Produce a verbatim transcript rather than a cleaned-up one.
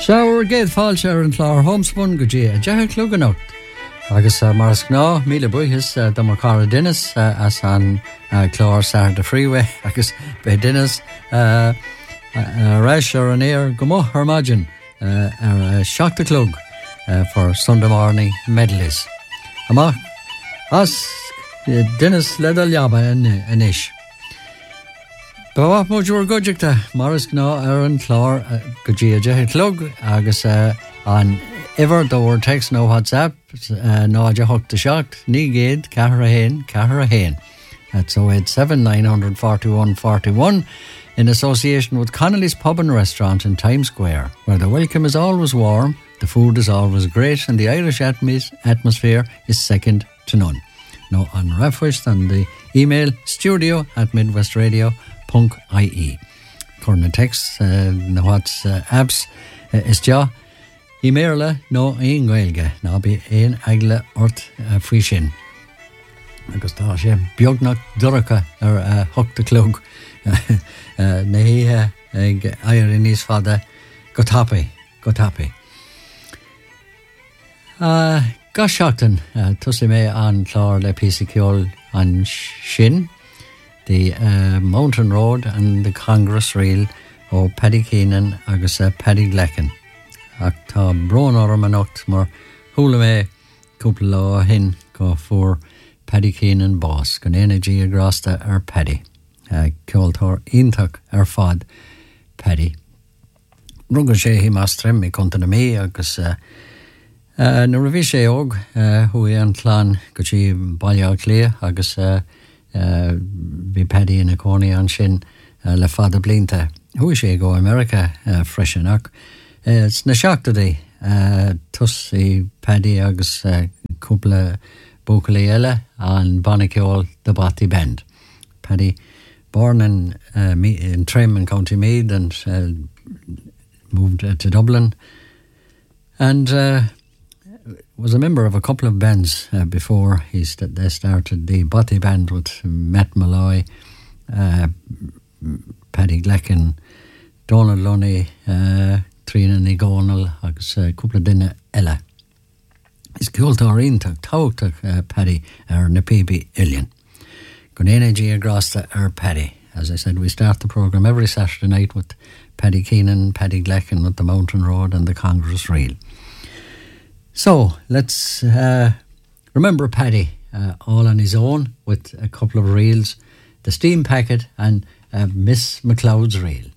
Seabhar géad fáilte ar an chlár homspun go dtí a deich clúganót. Agus uh, maras gná, míle buchas uh, do mar cara dinas uh, as an uh, chlár Sar de Freeway agus be dinas uh, uh, reis ar an éir go moth ar maidin uh, ar uh, seachta clúg uh, for Sunday morning medleys. Amach, as uh, dinas ledal jaba in, in ish. Ba mo júr goidjicta maras gná ar an chlár uh, go dtí a deich clúg agus uh, an Ever door text no WhatsApp uh, no aja hook the shock ni gid Caharahain Caharahain that's oh eight seven nine four one four one in association with Connolly's Pub and Restaurant in Times Square, where the welcome is always warm, the food is always great, and the Irish atmos- atmosphere is second to none. No on refwish and the email studio at midwestradio.ie. Current text uh, no what's uh, apps uh, is ja Imerla no ein gaelge na be ein agle ort uh, frí sin. Agus tá sé beagnach duracha ar uh, hocht de clúg uh, na hí uh, ag air in níos fada go tapé, go tapé. Uh, ga seachtain uh, tusa mé an chlár le písa ceol an sin, the uh, Mountain Road and the Congress Reel ó Paddy Keenan agus uh, Paddy Glecken. Ach tá brón orm an ocht mar thula mé cúpla lá hin go fuair Paddy Keenan boss gon éanaí a grasta ar Paddy. Uh, Ceoltóir iontach ar fad Paddy. Rugadh sé hí más trim i conta na mí agus uh, uh, na rahí sé óg uh, hui an chlán go tí bailá clia agus uh, uh, bhí Paddy in a cónaí an sin uh, le fada blinta. Hui sé go America uh, freisinach. Uh, it's na seachtaí uh, tus i Paddy agus uh, cúpla bócalaí eile an Bannaceol de Batty Bend. Paddy, born in, uh, in Trim in County Meath and uh, moved uh, to Dublin and uh, was a member of a couple of bands uh, before he st- they started the Batty Band with Matt Malloy, uh, Paddy Glecken, Donald Lunny, uh, Trina Nigonal agus uh, cúpla duine eile. Is ceoltóir iontach táhachtach uh, Paddy ar na P B Illion. Gon éanaí a grasta ar Paddy. As I said, we start the programme every Saturday night with Paddy Keenan, Paddy Glecken with the Mountain Road and the Congress Reel. So, let's uh, remember Paddy uh, all on his own with a couple of reels, the Steam Packet and uh, Miss McLeod's Reel.